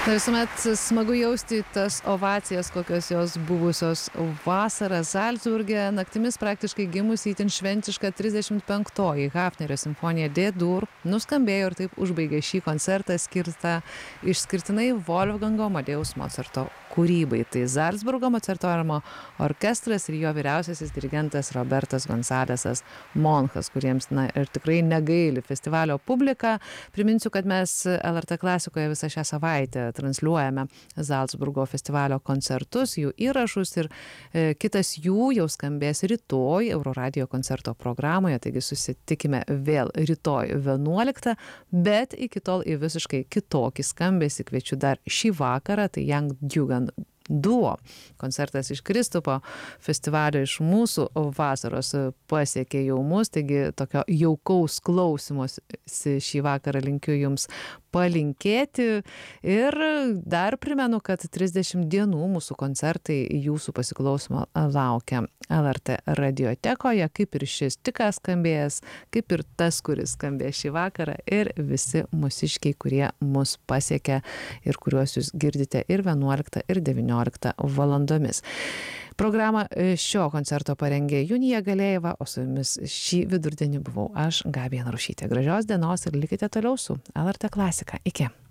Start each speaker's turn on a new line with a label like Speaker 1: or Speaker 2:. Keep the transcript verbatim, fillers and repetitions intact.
Speaker 1: Na, visuomet smagu jausti tas ovacijas, kokios jos buvusios vasarą Zalcburge. Naktimis praktiškai gimusi itin šventiška trisdešimt penktoji Hafnerio simfonija D-dur nuskambėjo ir taip užbaigė šį koncertą skirtą išskirtinai Wolfgango Amadeus Mozarto kūrybai. Tai Zalcburgo Mocertoriumo orkestras ir jo vyriausiasis dirigentas Robertas Gonsalesas Monchas, kuriems na, ir tikrai negaili festivalio publika. Priminsiu, kad mes L R T klasikoje visą šią savaitę transliuojame Zalcburgo festivalio koncertus, jų įrašus ir e, kitas jų jau skambės rytoj Euroradio koncerto programoje, taigi susitikime vėl rytoj vienuoliktą, bet iki tol į visiškai kitokį skambesį kviečiu dar šį vakarą, tai Young Dugan duo. Koncertas iš Kristupo festivalio iš mūsų vasaros pasiekė jau mus, taigi tokio jaukaus klausymosi šį vakarą linkiu jums palinkėti ir dar primenu, kad trisdešimt dienų mūsų koncertai jūsų pasiklausimo laukia L R T radiotekoje, kaip ir šis tik skambėjęs, kaip ir tas, kuris skambės šį vakarą ir visi mūsiškiai, kurie mus pasiekia ir kuriuos jūs girdite ir vienuoliktą ir devynioliktą valandomis. Programą šio koncerto parengė Junija Galėjeva, o su jumis šį vidurdienį buvau aš, Gabija Narušytė. Gražios dienos ir likite toliau su L R T klasika. Iki.